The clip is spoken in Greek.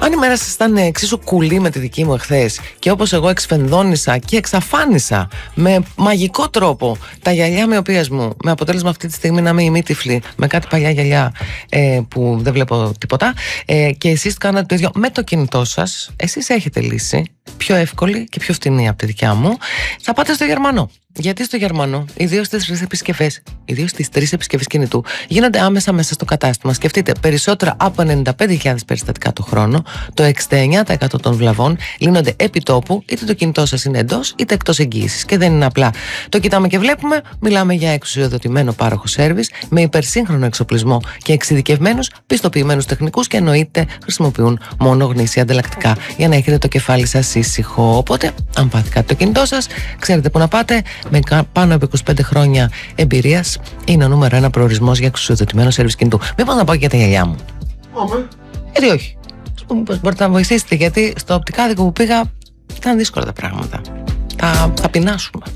Αν η μέρα σας ήταν εξίσου κουλή με τη δική μου εχθές και όπως εγώ εξφενδώνησα και εξαφάνισα με μαγικό τρόπο τα γυαλιά μυοπίας μου, με αποτέλεσμα αυτή τη στιγμή να είμαι ημίτυφλη με κάτι παλιά γυαλιά που δεν βλέπω τίποτα, και εσείς κάνατε το ίδιο με το κινητό σας, εσείς έχετε λύση πιο εύκολη και πιο φτηνή από τη δικιά μου. Θα πάτε στο Γερμανό. Γιατί στο Γερμανό, ιδίως στις τρεις επισκευές κινητού, γίνονται άμεσα μέσα στο κατάστημα. Σκεφτείτε, περισσότερα από 95.000 περιστατικά το χρόνο, το 69% των βλαβών λύνονται επί τόπου, είτε το κινητό σας είναι εντός είτε εκτός εγγύησης. Και δεν είναι απλά το κοιτάμε και βλέπουμε, μιλάμε για εξουσιοδοτημένο πάροχο σέρβις με υπερσύγχρονο εξοπλισμό και εξειδικευμένους πιστοποιημένους τεχνικούς, και εννοείται χρησιμοποιούν μόνο γνήσια ανταλλακτικά για να έχετε το κεφάλι σας ήσυχο. Οπότε, αν πάθει κάτι το κινητό σας, ξέρετε που να πάτε. Με πάνω από 25 χρόνια εμπειρίας, είναι ο νούμερο 1 προορισμός για εξουσιοδοτημένο σέρβις κινητού. Μήπως να πάω και για τα γυαλιά μου? Γιατί όχι? Μήπως μπορείτε να βοηθήσετε, γιατί στο οπτικάδικο που πήγα ήταν δύσκολα τα πράγματα. Θα πεινάσουμε.